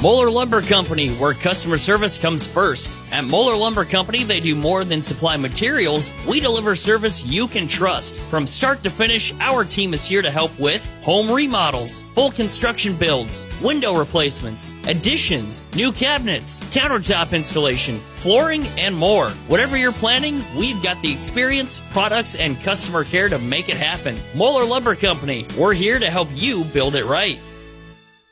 Moeller Lumber Company, where customer service comes first. At Moeller Lumber Company, they do more than supply materials. We deliver service you can trust. From start to finish, our team is here to help with home remodels, full construction builds, window replacements, additions, new cabinets, countertop installation, flooring, and more. Whatever you're planning, we've got the experience, products, and customer care to make it happen. Moeller Lumber Company, we're here to help you build it right.